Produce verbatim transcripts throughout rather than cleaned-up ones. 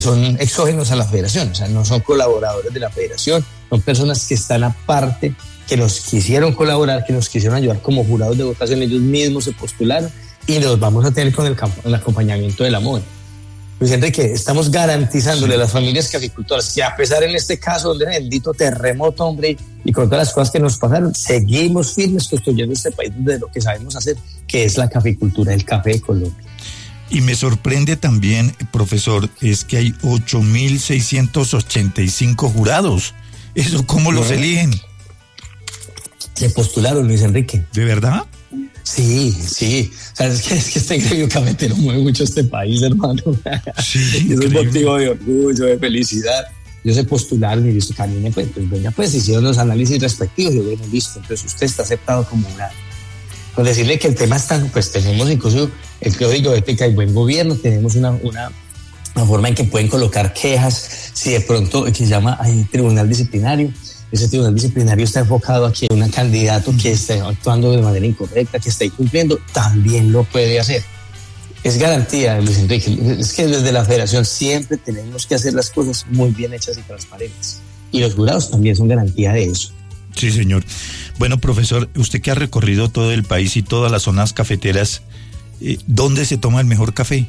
son exógenos a la federación, o sea, no son colaboradores de la federación, son personas que están aparte, que nos quisieron colaborar, que nos quisieron ayudar como jurados de votación, ellos mismos se postularon y los vamos a tener con el, campo, el acompañamiento de la M O E. Luis Enrique, estamos garantizándole sí. a las familias caficultoras que a pesar en este caso donde bendito terremoto, hombre, y con todas las cosas que nos pasaron, seguimos firmes construyendo este país de lo que sabemos hacer, que es la caficultura, el café de Colombia. Y me sorprende también, profesor, es que hay ocho mil seiscientos ochenta y cinco jurados. ¿Eso cómo los bueno, eligen? Se postularon, Luis Enrique. ¿De verdad? Sí, sí. O sea, es que, es que este gremio cafetero mueve mucho este país, hermano. Sí, y es un motivo de orgullo, de felicidad. Yo se postularon y listo, camine, pues, pues venga, pues hicieron los análisis respectivos. Yo, bueno, listo, entonces usted está aceptado como jurado. Con decirle que el tema está, pues tenemos incluso el código de ética y buen gobierno, tenemos una, una, una forma en que pueden colocar quejas, si de pronto, que se llama hay tribunal disciplinario. Ese tribunal disciplinario está enfocado aquí a un candidato que esté actuando de manera incorrecta, que esté incumpliendo, también lo puede hacer. Es garantía, Luis Enrique, es que desde la federación siempre tenemos que hacer las cosas muy bien hechas y transparentes. Y los jurados también son garantía de eso. Sí, señor. Bueno, profesor, usted que ha recorrido todo el país y todas las zonas cafeteras, eh, ¿dónde se toma el mejor café?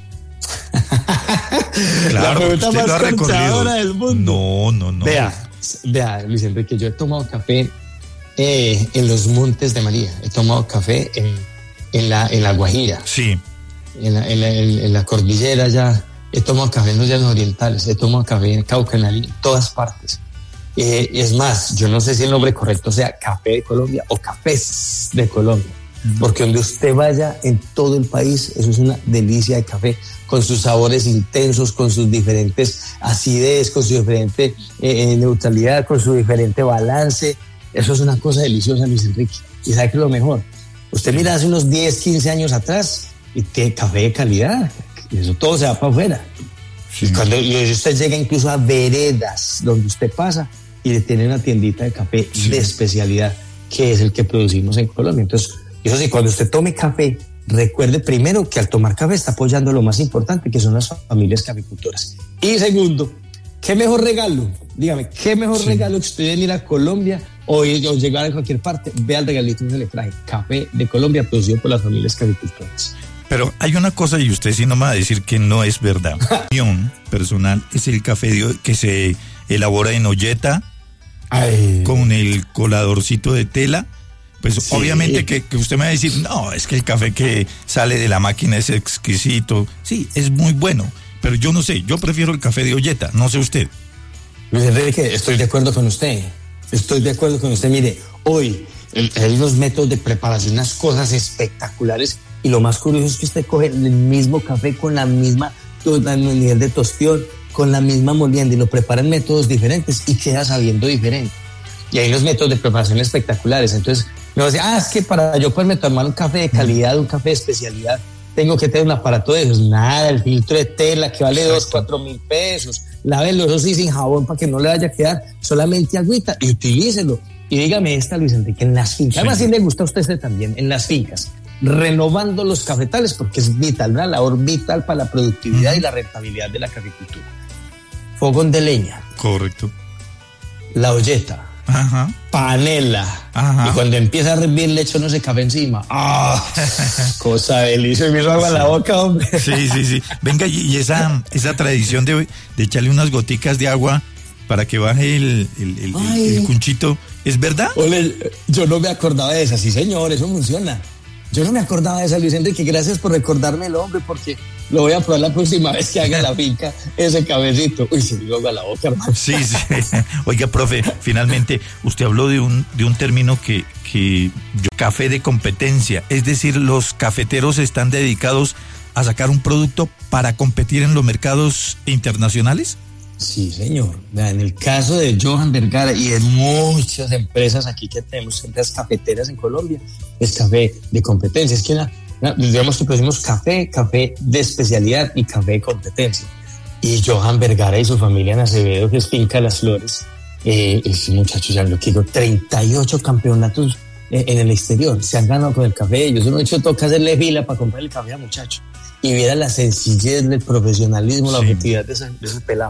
Claro, la usted más lo ha recorrido. Del mundo. No, no, no. Vea, vea, Luis Enrique, yo he tomado café eh, en los Montes de María, he tomado café en, en, la, en la Guajira. Sí. En la, en, la, en la cordillera ya, he tomado café en los llanos orientales, he tomado café en Cauca, en, la, en todas partes. Eh, es más, yo no sé si el nombre correcto sea Café de Colombia o Cafés de Colombia, uh-huh. porque donde usted vaya en todo el país, eso es una delicia de café, con sus sabores intensos, con sus diferentes acidez, con su diferente eh, neutralidad, con su diferente balance. Eso es una cosa deliciosa, Luis Enrique. Y sabe que lo mejor, usted mira hace unos diez, quince años atrás y tiene café de calidad, eso todo se va para afuera. Sí. Y cuando y usted llega incluso a veredas donde usted pasa y le tiene una tiendita de café sí. de especialidad, que es el que producimos en Colombia. Entonces, eso sí, cuando usted tome café, recuerde primero que al tomar café está apoyando lo más importante, que son las familias caficultoras. Y segundo, ¿qué mejor regalo? Dígame, ¿qué mejor sí. regalo que usted venir a Colombia o, ir, o llegar a cualquier parte? Vea el regalito que le traje. Café de Colombia producido por las familias caficultoras. Pero hay una cosa, y usted sí no me va a decir que no es verdad. Mi opinión personal es el café que se elabora en olleta, Ay. con el coladorcito de tela. Pues sí. obviamente que, que usted me va a decir, no, es que el café que sale de la máquina es exquisito. Sí, es muy bueno, pero yo no sé, yo prefiero el café de olleta, no sé usted. Luis Enrique, estoy de acuerdo con usted, estoy de acuerdo con usted. Mire, hoy el, hay unos métodos de preparación, unas cosas espectaculares, y lo más curioso es que usted coge el mismo café con la misma, el nivel de tostión, con la misma molienda, y lo prepara en métodos diferentes y queda sabiendo diferente. Y hay unos métodos de preparación espectaculares. Entonces, me va a decir, ah, es que para yo poderme tomar un café de calidad, un café de especialidad, tengo que tener un aparato de esos. Nada, el filtro de tela que vale dos, cuatro mil pesos. Lávelo, eso sí, sin jabón, para que no le vaya a quedar solamente agüita, y utilícelo. Y dígame esta, Luis Enrique, en las fincas, sí. además sí le gusta a usted este también, en las fincas, renovando los cafetales, porque es vital, una labor vital para la productividad uh-huh. y la rentabilidad de la caficultura. Fogón de leña. Correcto. La olleta. Ajá. Panela. Ajá. Y cuando empieza a hervir le echa uno ese café encima. ¡Ah! Cosa deliciosa. Me hizo agua en la boca, hombre. Sí, sí, sí. Venga, y esa, esa tradición de, de echarle unas goticas de agua para que baje el, el, el, el, el cunchito, ¿es verdad? Ole, yo no me acordaba de esa. Sí, señor, eso funciona. Yo no me acordaba de esa, Luis Enrique. Gracias por recordármelo, hombre, porque lo voy a probar la próxima vez que haga la finca ese cabecito. Uy, se me dio agua a la boca, hermano. Sí, sí. Oiga, profe, finalmente, usted habló de un, de un término que, que yo, café de competencia. Es decir, los cafeteros están dedicados a sacar un producto para competir en los mercados internacionales. Sí, señor. En el caso de Johan Vergara y de muchas empresas aquí que tenemos, empresas cafeteras en Colombia, es café de competencia. Es que la, la, digamos que producimos café, café de especialidad y café de competencia. Y Johan Vergara y su familia en Acevedo, que es Finca Las Flores, eh, ese muchacho ya lo quiero, treinta y ocho campeonatos eh, en el exterior. Se han ganado con el café. Ellos no han hecho, toca hacerle fila para comprar el café al muchacho. Y viera la sencillez, el profesionalismo, sí. la objetividad de ese, de ese pelado.